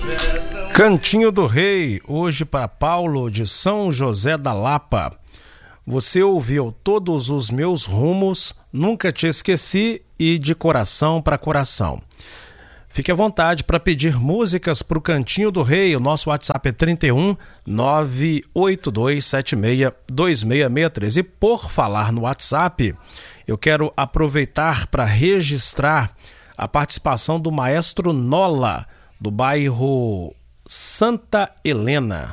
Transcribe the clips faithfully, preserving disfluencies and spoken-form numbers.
Cantinho do Rei, hoje para Paulo de São José da Lapa. Você ouviu Todos os Meus Rumos, Nunca Te Esqueci e De Coração para Coração. Fique à vontade para pedir músicas para o Cantinho do Rei. O nosso WhatsApp é trinta e um, nove oito dois sete seis, dois seis seis três. E por falar no WhatsApp, eu quero aproveitar para registrar a participação do maestro Nola, do bairro Santa Helena.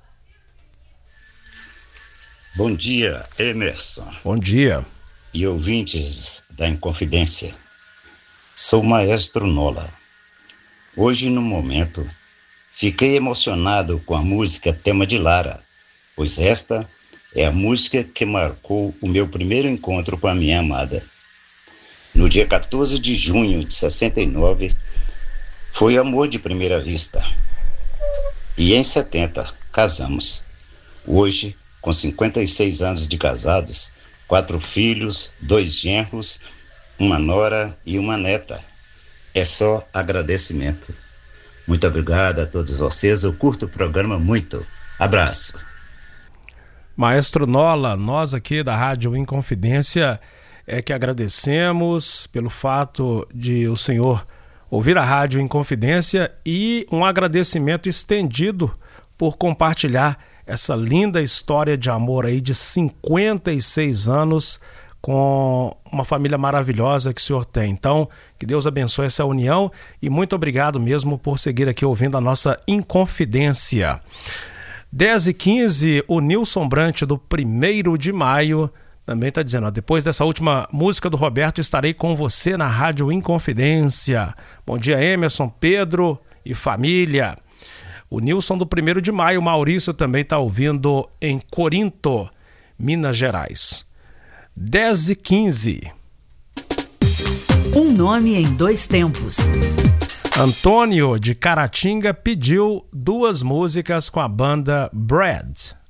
Bom dia, Emerson. Bom dia. E ouvintes da Inconfidência. Sou o maestro Nola. Hoje, no momento, fiquei emocionado com a música Tema de Lara, pois esta é a música que marcou o meu primeiro encontro com a minha amada. No dia quatorze de junho de sessenta e nove, foi amor de primeira vista. E em setenta, casamos. Hoje, com cinquenta e seis anos de casados, quatro filhos, dois genros, uma nora e uma neta. É só agradecimento. Muito obrigado a todos vocês. Eu curto o programa muito. Abraço. Maestro Nola, nós aqui da Rádio Inconfidência é que agradecemos pelo fato de o senhor ouvir a Rádio Inconfidência e um agradecimento estendido por compartilhar essa linda história de amor aí de cinquenta e seis anos com uma família maravilhosa que o senhor tem. Então, que Deus abençoe essa união e muito obrigado mesmo por seguir aqui ouvindo a nossa Inconfidência. dez e quinze, o Nilson Brant do primeiro de maio também está dizendo, ó, depois dessa última música do Roberto, estarei com você na Rádio Inconfidência. Bom dia, Emerson, Pedro e família. O Nilson do primeiro de maio, Maurício também está ouvindo em Corinto, Minas Gerais. dez e quinze. Um nome em dois tempos. Antônio de Caratinga pediu duas músicas com a banda Brad.